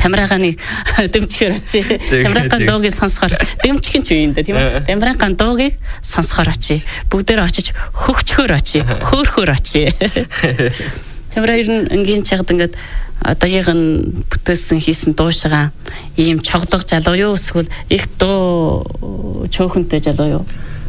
Тамирагааны дэмчгээр очие. Тамирагаан дуугийг сонсохоор дэмчгэн ч үеиндээ тийм үү? Тамирагаан дуугийг сонсохоор очие. Бүгдээр очиж хөгчхөр очие. Хөөхөр очие. Тамираа ер нь энгийн чагд ингээд одоогийнх бүтээсэн хийсэн дуушгаа ийм чоглог залуу юу эсвэл их дуу чөөхөнтэй залуу юу?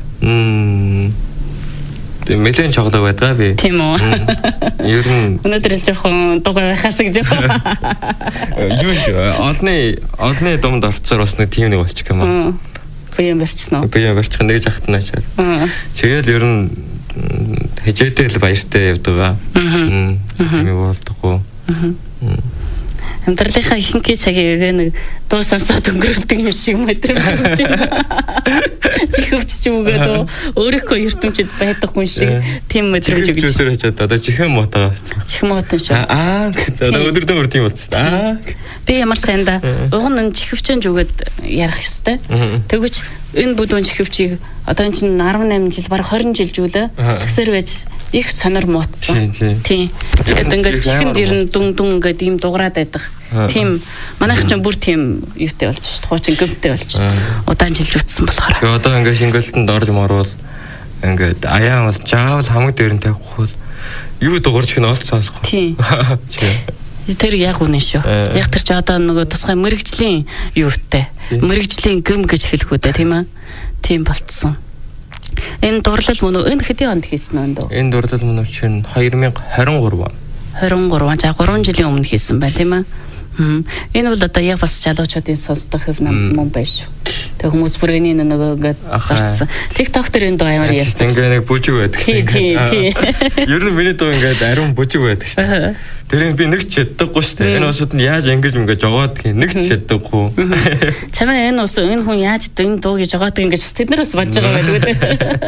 Мэлэн чоглог байдаг би. Тийм үү. Ер нь өнөөдөр л жоохон дугаа байхаас гэж. Юу олны думд орцоор бас нэг тийм нэг болчих юм аа. Баян барьчихна уу? Баян барьчих нэг жахтнаа чад. Тэгэл ер нь хижээтэй л баяртай явдаг. Тийм уулдахгүй. Амьдралынхаа ихэнх цагийг нэг дуу сонсоод өнгөрүүлдэг юм шиг мэдрэмж өгч байна. Чихвч ч юм уу өөрийнхөө ертөнцид байдаг хүн шиг тийм мэдрэмж өгч. Зүсэр очоод одоо чихэн мотоо авчихсан. Чихэн мотон шүү. Одоо өдөр тийм болчихсон. Би ямар сайн да. Уг нь чихвчэн зүгээд ярах ёстой. Тэгвч энэ бүдүүн чихвчийг одоо энэ чинь 18 жил бараг 20 жил жүүлээ. Тэгсэр байж их сонор муутсан. Тийм. Тэгээд ингээд чихэнд ирэн дүн ингээд ийм дуграад байдаг. Тийм. Манайх ч бүр тийм юутай болж шүү. Хуучин гэмтэй болж. Удаан жилж утсан болохоор. Тэгээ одоо ингээд шингэлтэнд орж морвол ингээд аяан бол жаавал хамаг дээр нь тавихгүй юу дуурч хин олц сонсохгүй. Тийм. Тэр яг үнэн шүү. Яг тэр чи одоо нөгөө тусгай мэрэгжлийн юутай. Мэрэгжлийн гэм гэж хэлэх үү тийм ээ. Тийм болцсон. Энэ дурлал мөн энэ хэдийн онд хийсэн вэ? Энэ дурлал мөн чинь 2023 он. 23 за 3 жилийн өмнө хийсэн байна тийм ээ. Энэ бол одоо яг бас залуучуудын сонсдог хэв нам мөн байж шүү. Тэг хүмүүс бүргэний нөгөө ингээд гарцсан. TikTok дээр энэ дуу амар ярьдаг. Ингээ нэг бүжиг байдаг шүү. Тийм. Ер нь миний дуу ингээд ариун бүжиг байдаг шүү. Тэрийг би нэг ч яддаггүй шүү. Энэ усууд нь яаж ингэж жогоод гэх нэг ч яддаггүй. Чамаа энэ ус энэ хүн яаж энэ дууг жогоод ингэж тэднээс бодож байгаа байдаг үү?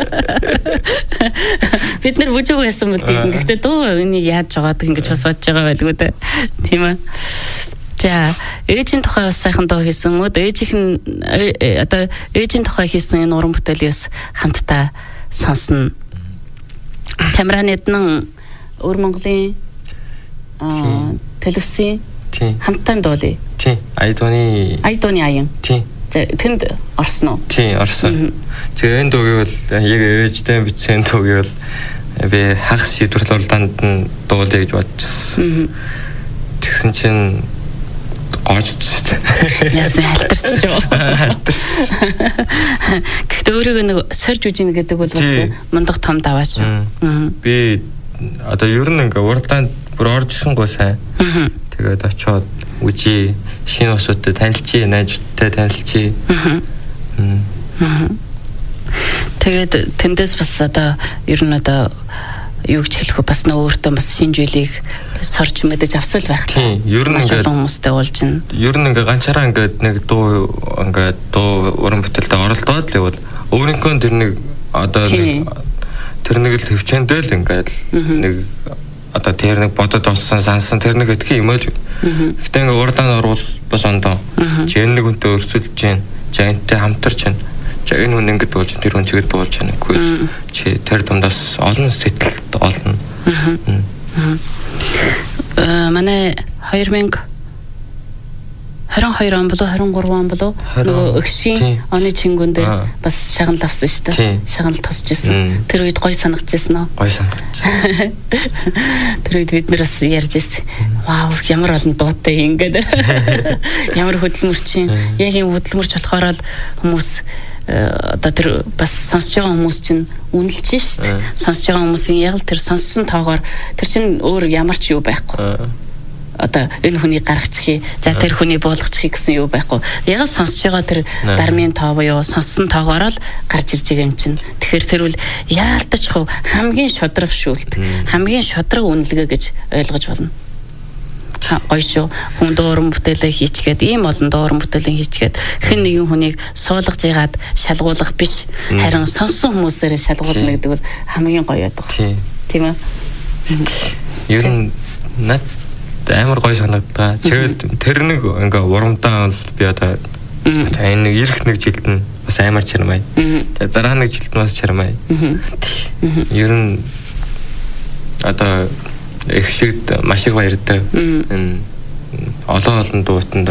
Бид нар бүжиг байсан бол тийм. Гэхдээ дуу энийг яаж жогоод ингэж бас бодож байгаа байдаг үү? Тийм ээ. За ээжийн тухай бас сайхан дуу хийсэн. Одоо ээжийн тухай хийсэн энэ уран бүтээлээс хамтдаа сонсно. Тамираанэднэн өвөр Монголын телевизийн хамтдаа дуулъя. Тийм. Айдууны аян. Тийм. Тэнд орсон уу? Тийм, орсон. Тэгээ энэ дуугийг бол яг ээжтэй бичсэн дуугийг бол би хагас шийдвэрлэл уралдаанд нь дуулъя гэж бодчихсон. Тэгсэн чинь гоожчихсон. Яасан халтарч жоо. Гэхдээ өөрийгөө нэг сорж үжин гэдэг бол бас мундаг том даваа шүү. Би одоо ер нь ингээ уралдаанд бүр оржсонгүй сайн. Тэгээд очиод үжи шинэ усуудтай танилцъя, найзуудтай танилцъя. Тэгээд тэндээс бас одоо ер нь одоо юу гэж хэлэх вэ? Бас нөө өөртөө бас шинж үлийг сорж мэдэж авсал байх. Тийм. Ер нь ингээд хүмүүстэй уулзна. Ер нь ингээ ганцаараа ингээд нэг дуу уран бүтээлтэй оролдоод л явал өөрийнхөө тэр нэг одоо тэр нэг л хөвчөндөө л ингээд нэг одоо тэр нэг бодод олсон сансан тэр нэг этхий юм л. Гэхдээ ингээ урдаан орвол бас ондоо. Чи энэ нэг үнтэй өрсөлдөж जैन. За энтэй хамтарч байна. За энэ хүн ингэж болж тэр хүн чигээр дуулж байна гэхгүй. Чи тэр дундаас олон сэтгэлд олно. Манай 2022 он болоо 23 он болоо нөгөө өгшийн оны чингүн дээр бас шагнал авсан шүү дээ. Шагнал тосч ирсэн. Тэр үед гоё санагдчихсан уу? Гоё санагдчихсан. Тэр үед бид нар бас ярьж ирсэн. Вау, ямар олон дуутай ингээд. Ямар хөдөлмөрчин. Яг юм хөдөлмөрч болохоор л хүмүүс одоо тэр бас сонсож байгаа хүмүүс чинь үнэлж шүү дээ. Сонсож байгаа хүмүүсийн яг л тэр сонссон тоогоор тэр чинь өөр ямар ч юу байхгүй. Одоо энэ хүнийг гаргачихъя. За тэр хүнийг буулгачихъя гэсэн юу байхгүй. Яг сонсож байгаа тэр дармын тоо буюу сонссон тоогоор л гарч ирж байгаа юм чинь. Тэгэхээр тэр үл яалтаж хав хамгийн шудраг шүүлт. Хамгийн шудраг үнэлгээ гэж ойлгож болно. Гоё шүү. Хүн дууран бүтээлээ хийчгээд ийм олон дууран бүтээлийн хийчгээд хэн нэгэн хүнийг суулгаж яагаад шалгуулах биш. Харин сонссон хүмүүсээрээ шалгуулна гэдэг бол хамгийн гоё байдаг. Тийм ээ. Ер нь над амар гоё санагдаа. Тэгээд тэр нэг ингээ урамдаа бол би одоо энэ нэг ирэх нэг жилд нь бас амар чармай. Тэгээд дараа нэг жилд нь бас чармай. Ер нь одоо их шиг маш их баяртай. Энэ олон дуутанд